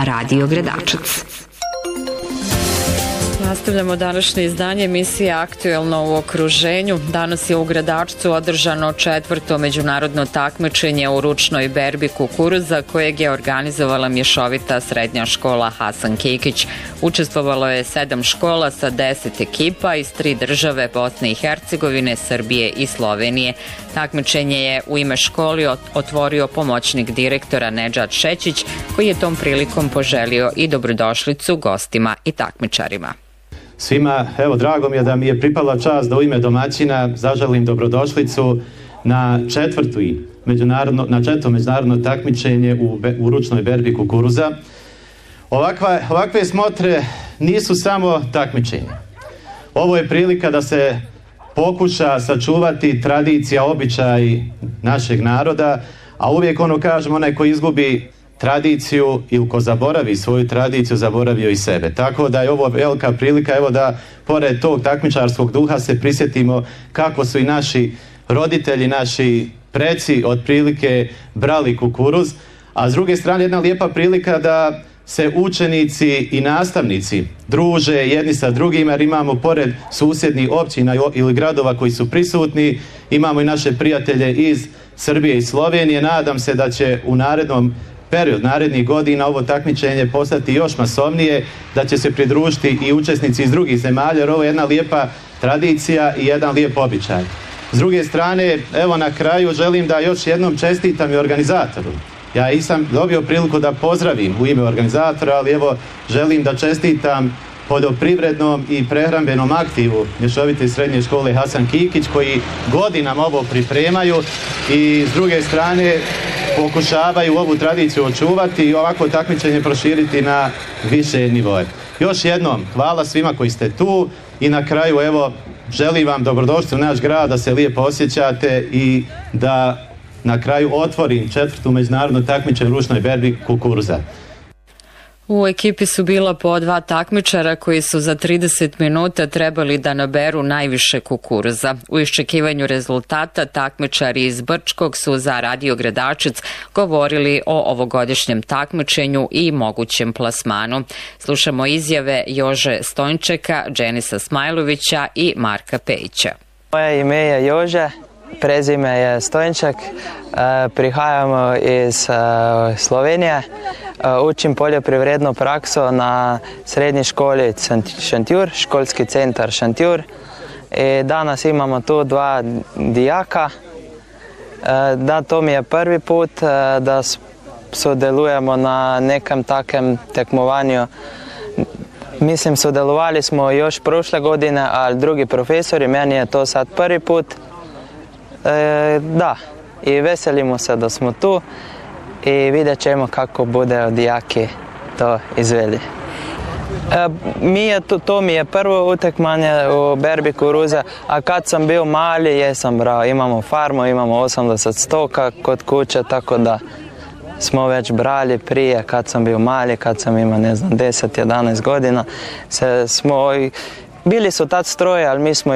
Radio Gradačac. Nastavljamo današnje izdanje emisije Aktuelno u okruženju. Danas je u Gradačcu održano 4. međunarodno takmičenje u ručnoj berbi kukuruza kojeg je organizovala mješovita srednja škola Hasan Kikić. Učestvovalo je 7 škola sa 10 ekipa iz 3 države Bosne i Hercegovine, Srbije i Slovenije. Takmičenje je u ime školi otvorio pomoćnik direktora Nedžad Šećić, koji je tom prilikom poželio i dobrodošlicu gostima i takmičarima. Svima, evo, drago mi je da mi je pripala čast da u ime domaćina zaželim dobrodošlicu na četvrto međunarodno takmičenje u ručnoj berbi kukuruza. Ovakve smotre nisu samo takmičenje. Ovo je prilika da se pokuša sačuvati tradicija, običaj našeg naroda, a uvijek kažemo, onaj ko izgubi tradiciju ili ko zaboravi svoju tradiciju, zaboravio i sebe. Tako da je ovo velika prilika, evo, da pored tog takmičarskog duha se prisjetimo kako su i naši roditelji, naši preci otprilike brali kukuruz, a s druge strane jedna lijepa prilika da se učenici i nastavnici druže jedni sa drugima, jer imamo pored susjednih općina ili gradova koji su prisutni, imamo i naše prijatelje iz Srbije i Slovenije. Nadam se da će u narednih godina ovo takmičenje postati još masovnije, da će se pridružiti i učesnici iz drugih zemalja, jer ovo je jedna lijepa tradicija i jedan lijep običaj. S druge strane, evo, na kraju želim da još jednom čestitam i organizatoru. Ja nisam dobio priliku da pozdravim u ime organizatora, ali evo, želim da čestitam poljoprivrednom i prehrambenom aktivu mješovite srednje škole Hasan Kikić, koji godinama ovo pripremaju i s druge strane pokušavaju ovu tradiciju očuvati i ovako takmičenje proširiti na više nivoe. Još jednom, hvala svima koji ste tu i na kraju, evo, želim vam dobrodošli u naš grad, da se lijepo osjećate i da na kraju otvorim 4. međunarodno takmičenje u ručnoj berbi kukuruza. U ekipi su bila po 2 takmičara koji su za 30 minuta trebali da naberu najviše kukuruza. U iščekivanju rezultata takmičari iz Brčkog su za Radio Gradačac govorili o ovogodišnjem takmičenju i mogućem plasmanu. Slušamo izjave Jože Stojnčeka, Dženisa Smajlovića i Marka Pejića. Moje ime je Jože, prezime je Stojnček, prihajamo iz Slovenije. Učim poljoprivrednu praksu na srednji školi Šentjur, školski centar Šentjur. I danas imamo tu 2 dijaka. Da, to mi je prvi put da sodelujemo na nekem takem tekmovanju. Mislim, sodelovali smo još prošle godine, ali drugi profesori, meni je to sad prvi put. Da, i veselimo se da smo tu i vidjet ćemo kako bude dijaki to izveli. To mi je prvo utekmanje u berbi kukuruza, a kad sam bio mali, jesam brao. Imamo farmu, imamo 80 stoka kod kuće, tako da smo već brali prije, kad sam bio mali, kad sam imao, 10-11 godina. Bili su tad stroje, ali mi smo